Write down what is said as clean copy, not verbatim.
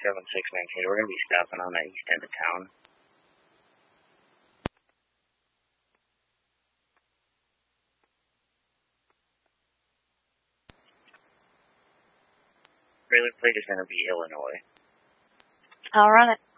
7619. We're going to be stopping on the east end of town. Trailer plate is going to be Illinois. I'll run it.